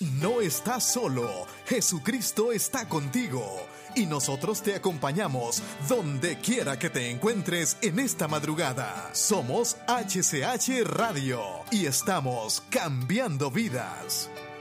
No estás solo, Jesucristo está contigo y nosotros te acompañamos donde quiera que te encuentres en esta madrugada. Somos HCH Radio y estamos cambiando vidas.